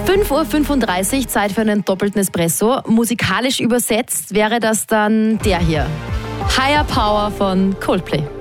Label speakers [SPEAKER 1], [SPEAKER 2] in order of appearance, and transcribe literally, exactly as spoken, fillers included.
[SPEAKER 1] fünf Uhr fünfunddreißig, Zeit für einen doppelten Espresso. Musikalisch übersetzt wäre das dann der hier. Higher Power von Coldplay.